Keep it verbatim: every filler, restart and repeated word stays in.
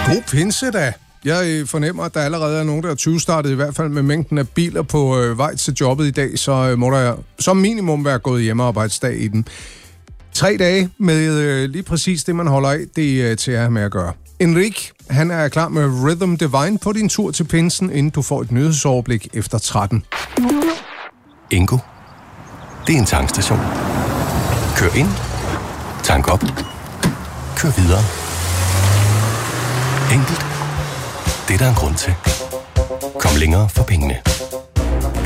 God pinse da. Jeg fornemmer, at der allerede er nogen, der er tyve-startet, i hvert fald med mængden af biler på øh, vej til jobbet i dag, så øh, må der som minimum være gået hjemmearbejdsdag i den. Tre dage med øh, lige præcis det, man holder af, det er øh, til at have med at gøre. Enrique, han er klar med Rhythm Divine på din tur til pinsen, inden du får et nyhedsoverblik efter tretten. Ingo, det er en tankstation. Kør ind, tank op, kør videre. Enkelt. Det er der en grund til. Kom længere for pengene.